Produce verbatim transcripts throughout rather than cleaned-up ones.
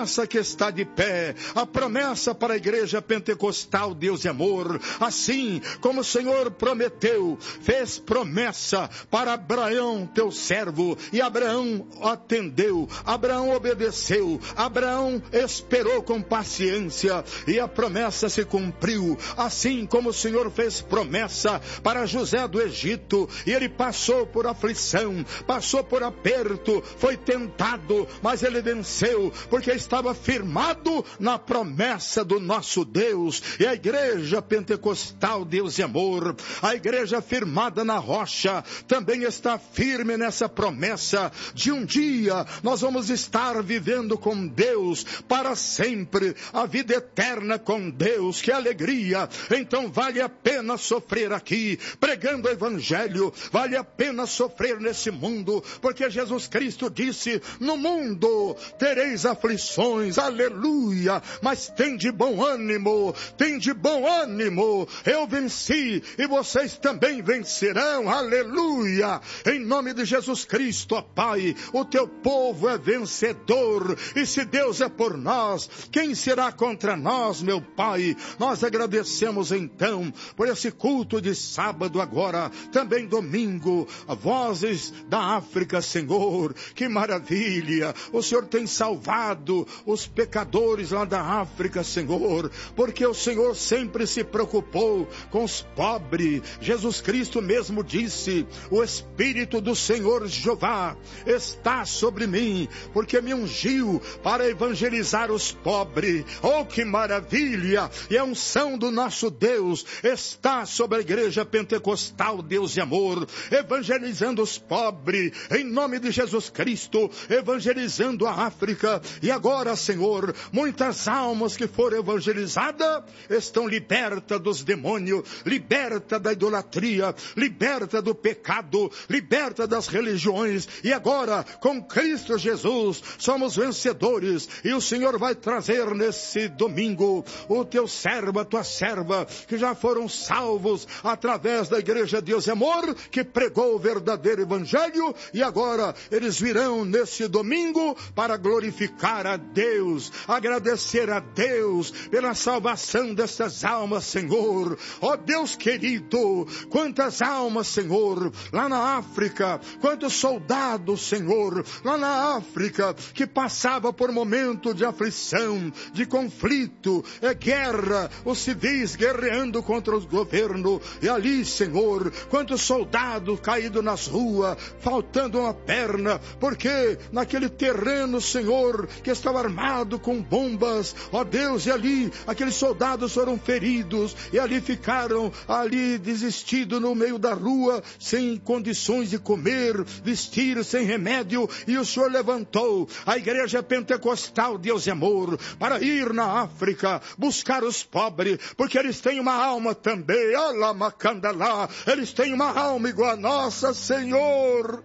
promessa que está de pé, a promessa para a igreja pentecostal Deus e Amor, assim como o Senhor prometeu, fez promessa para Abraão, teu servo, e Abraão atendeu, Abraão obedeceu, Abraão esperou com paciência, e a promessa se cumpriu, assim como o Senhor fez promessa para José do Egito, e ele passou por aflição, passou por aperto, foi tentado, mas ele venceu, porque estava firmado na promessa do nosso Deus. E a igreja pentecostal Deus e Amor, a igreja firmada na rocha, também está firme nessa promessa de um dia nós vamos estar vivendo com Deus para sempre, a vida eterna com Deus. Que alegria! Então vale a pena sofrer aqui, pregando o evangelho, vale a pena sofrer nesse mundo, porque Jesus Cristo disse: no mundo tereis aflições, aleluia, mas tem de bom ânimo, tem de bom ânimo, eu venci e vocês também vencerão, aleluia, em nome de Jesus Cristo. Ó Pai, o teu povo é vencedor, e se Deus é por nós, quem será contra nós, meu Pai? Nós agradecemos então por esse culto de sábado, agora também domingo, Vozes da África, Senhor, que maravilha, o Senhor tem salvado os pecadores lá da África, Senhor, porque o Senhor sempre se preocupou com os pobres. Jesus Cristo mesmo disse: o Espírito do Senhor Jeová está sobre mim, porque me ungiu para evangelizar os pobres. Oh, que maravilha! E a unção do nosso Deus está sobre a igreja pentecostal Deus e Amor, evangelizando os pobres, em nome de Jesus Cristo, evangelizando a África. E agora, Senhor, muitas almas que foram evangelizadas estão libertas dos demônios, libertas da idolatria, libertas do pecado, libertas das religiões. E agora, com Cristo Jesus, somos vencedores. E o Senhor vai trazer nesse domingo o teu servo, a tua serva, que já foram salvos através da igreja Deus e Amor, que pregou o verdadeiro evangelho, e agora eles virão nesse domingo para glorificar a Deus, agradecer a Deus pela salvação dessas almas, Senhor. Ó Deus querido, quantas almas, Senhor, lá na África, quantos soldados, Senhor, lá na África, que passava por momento de aflição, de conflito, é guerra, os civis guerreando contra os governos, e ali, Senhor, quantos soldados caídos nas ruas, faltando uma perna, porque naquele terreno, Senhor, que estava armado com bombas, ó Deus, e ali aqueles soldados foram feridos, e ali ficaram ali desistidos no meio da rua, sem condições de comer, vestir, sem remédio, e o Senhor levantou a igreja pentecostal Deus e Amor para ir na África buscar os pobres, porque eles têm uma alma também, olha macandalá, eles têm uma alma igual a nossa, Senhor.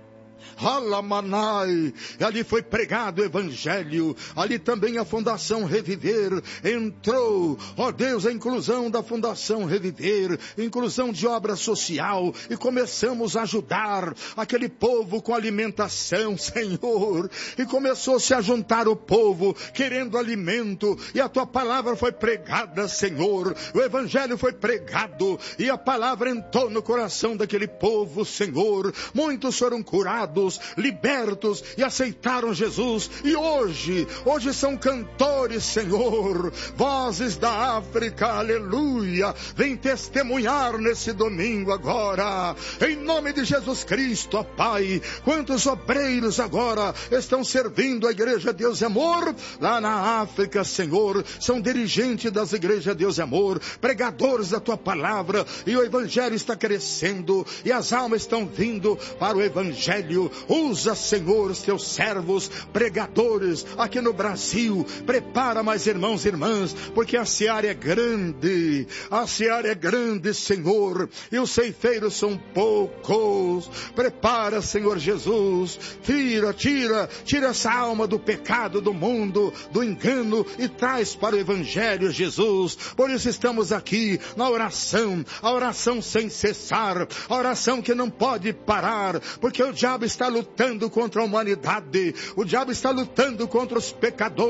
Alamanai, ali foi pregado o evangelho, ali também a Fundação Reviver entrou, ó Deus, a inclusão da Fundação Reviver, inclusão de obra social, e começamos a ajudar aquele povo com alimentação, Senhor, e começou -se a juntar o povo querendo alimento, e a tua palavra foi pregada, Senhor, o evangelho foi pregado, e a palavra entrou no coração daquele povo, Senhor, muitos foram curados, libertos e aceitaram Jesus, e hoje, hoje são cantores, Senhor, Vozes da África, aleluia, vem testemunhar nesse domingo agora, em nome de Jesus Cristo, ó Pai, quantos obreiros agora estão servindo a igreja Deus e Amor, lá na África, Senhor, são dirigentes das igrejas Deus e Amor, pregadores da tua palavra, e o evangelho está crescendo, e as almas estão vindo para o evangelho. Usa, Senhor, os teus servos, pregadores aqui no Brasil. Prepara mais irmãos e irmãs, porque a seara é grande. A seara é grande, Senhor, e os ceifeiros são poucos. Prepara, Senhor Jesus. Tira, tira, tira essa alma do pecado, do mundo, do engano, e traz para o evangelho, Jesus. Por isso estamos aqui na oração, a oração sem cessar, a oração que não pode parar, porque o diabo está lutando contra a humanidade, o diabo está lutando contra os pecadores.